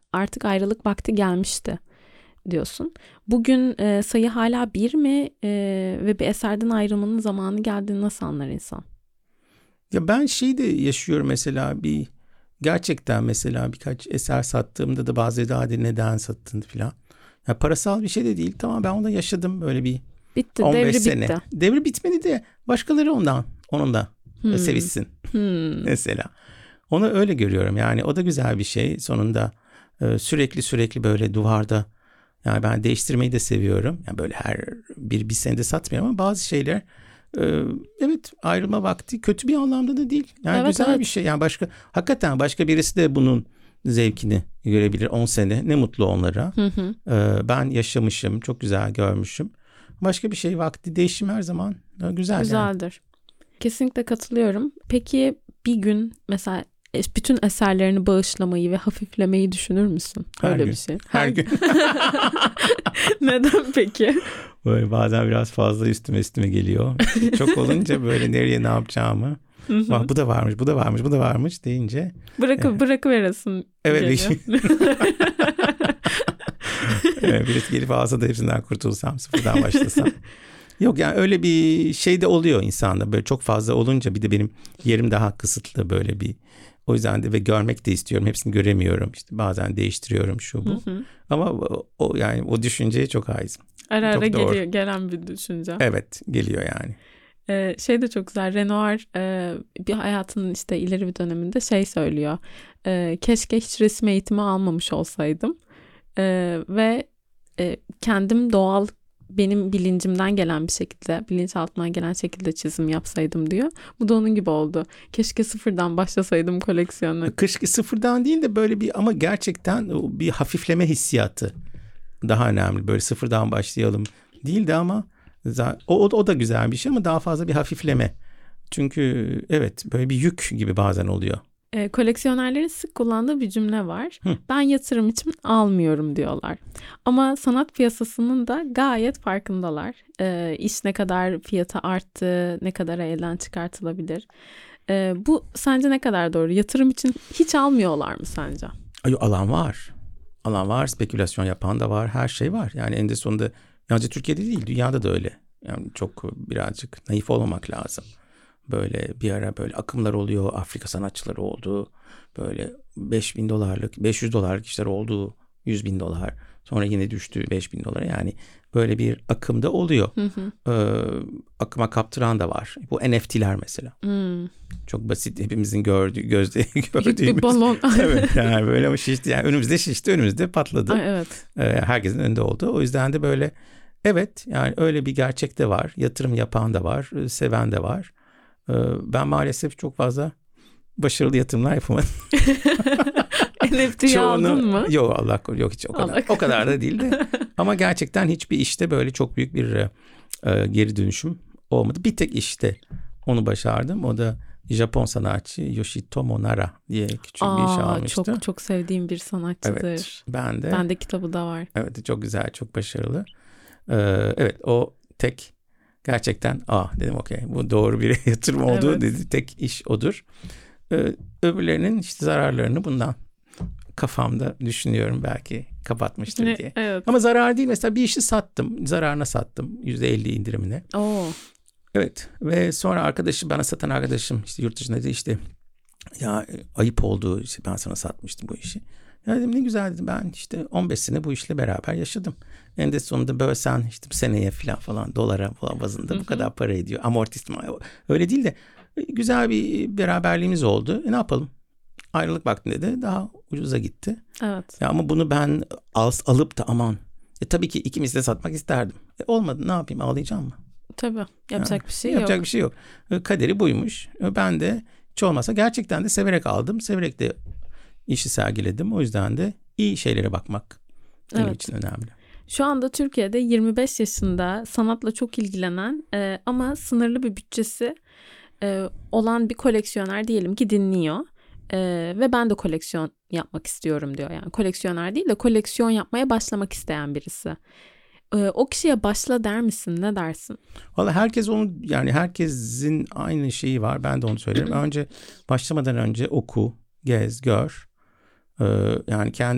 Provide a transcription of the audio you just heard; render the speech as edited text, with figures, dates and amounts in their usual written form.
artık ayrılık vakti gelmişti diyorsun. Bugün sayı hala 1 mi ve bir eserden ayrılmanın zamanı geldiğini nasıl anlar insan? Ya ben de yaşıyorum mesela, gerçekten mesela birkaç eser sattığımda da bazıları da hadi neden sattın falan. Ya parasal bir şey de değil. Tamam, ben onu yaşadım böyle bir Bitti, 15 devri sene. bitti. Devri bitmedi de başkaları onun da sevişsin mesela. Onu öyle görüyorum. Yani o da güzel bir şey. Sonunda sürekli böyle duvarda, yani ben değiştirmeyi de seviyorum. Yani böyle her bir senede satmıyorum ama bazı şeyler evet, ayrılma vakti kötü bir anlamda da değil. Yani Evet, güzel bir evet. şey. Yani hakikaten başka birisi de bunun zevkini görebilir 10 sene. Ne mutlu onlara. Ben yaşamışım, çok güzel görmüşüm. Başka bir şey, vakti, değişim her zaman güzel yani. Güzeldir. Kesinlikle katılıyorum. Peki bir gün mesela bütün eserlerini bağışlamayı ve hafiflemeyi düşünür müsün? Her Öyle gün. bir şey. Her gün. Neden peki? Böyle bazen biraz fazla üstüme geliyor. Çok olunca böyle nereye ne yapacağımı. Bak, bu da varmış deyince. Bırakıveresin Evet. geliyor. Birisi gelip alsa da hepsinden kurtulsam, sıfırdan başlasam. Yok yani, öyle bir şey de oluyor insanda. Böyle çok fazla olunca, bir de benim yerim daha kısıtlı böyle bir. O yüzden de ve görmek de istiyorum. Hepsini göremiyorum. İşte bazen değiştiriyorum şu bu. Ama yani o düşünceye çok haizim. Ara Çok doğru. gelen bir düşünce. Evet, geliyor yani. Şey de çok güzel. Renoir bir hayatının işte ileri bir döneminde söylüyor. Keşke hiç resim eğitimi almamış olsaydım. Ve kendim doğal, benim bilincimden gelen bir şekilde, bilinçaltımdan gelen şekilde çizim yapsaydım diyor. Bu da onun gibi oldu. Keşke sıfırdan başlasaydım koleksiyonu. Keşke sıfırdan değil de böyle bir, ama gerçekten bir hafifleme hissiyatı daha önemli. Böyle sıfırdan başlayalım değildi ama o da güzel bir şey, ama daha fazla bir hafifleme. Çünkü evet, böyle bir yük gibi bazen oluyor. Koleksiyonerlerin sık kullandığı bir cümle var. Ben yatırım için almıyorum diyorlar. Ama sanat piyasasının da gayet farkındalar. İş ne kadar fiyatı arttı, ne kadar elden çıkartılabilir. Bu sence ne kadar doğru? Yatırım için hiç almıyorlar mı sence? Alan var. Alan var, spekülasyon yapan da var, her şey var. Yani en de sonunda yalnızca Türkiye'de değil, dünyada da öyle. Yani çok birazcık naif olmamak lazım. Böyle bir ara böyle akımlar oluyor, Afrika sanatçıları oldu. Böyle $5.000, $500 işler oldu, $100.000. Sonra yine düştü $5.000. Yani böyle bir akımda oluyor. Akıma kaptıran da var. Bu NFT'ler mesela. Çok basit, hepimizin gördüğümüz. Büyük bir balon. Evet, yani böyle ama şişti. Yani önümüzde patladı. Ay, evet. Herkesin önünde oldu. O yüzden de böyle, evet, yani öyle bir gerçek de var. Yatırım yapan da var, seven de var. Ben maalesef çok fazla başarılı yatırımlar yapamadım. NFT'yi aldın mı? Yok, Allah korusun, yok hiç o kadar. O kadar da değil de. Ama gerçekten hiçbir işte böyle çok büyük bir geri dönüşüm olmadı. Bir tek işte onu başardım. O da Japon sanatçı Yoshitomo Nara diye küçük bir iş almıştı. Çok çok sevdiğim bir sanatçıdır. Evet, ben de. Bende kitabı da var. Evet, çok güzel, çok başarılı. Evet, o tek gerçekten dedim, okey, bu doğru bir yatırım oldu, Evet. dedi, tek iş odur. Öbürlerinin işte zararlarını bundan kafamda düşünüyorum, belki kapatmıştır diye. Evet. Ama zarar değil, mesela bir işi sattım, zararına sattım, %50 indirimine. Evet, ve sonra bana satan arkadaşım işte yurt dışında dedi, işte ya ayıp oldu, işte ben sana satmıştım bu işi. Ya dedim, ne güzel dedim, ben işte 15 sene bu işle beraber yaşadım. En de sonunda bölsen işte seneye falan dolara falan bazında bu kadar para ediyor. Amortisman öyle değil de güzel bir beraberliğimiz oldu. Ne yapalım? Ayrılık vaktinde de daha ucuza gitti. Evet. Ya ama bunu ben alıp da aman. Tabii ki ikimiz de satmak isterdim. Olmadı, ne yapayım, ağlayacağım mı? Tabii. Yapacak bir şey Yapacak yok. bir şey yok. Kaderi buymuş. Ben de hiç olmazsa gerçekten de severek aldım. Severek de işi sergiledim. O yüzden de iyi şeylere bakmak benim için önemli. Şu anda Türkiye'de 25 yaşında sanatla çok ilgilenen ama sınırlı bir bütçesi olan bir koleksiyoner diyelim ki dinliyor. Ve ben de koleksiyon yapmak istiyorum diyor. Yani koleksiyoner değil de koleksiyon yapmaya başlamak isteyen birisi. O kişiye başla der misin? Ne dersin? Vallahi herkesin aynı şeyi var. Ben de onu söylerim. Başlamadan önce oku, gez, gör. Yani kendi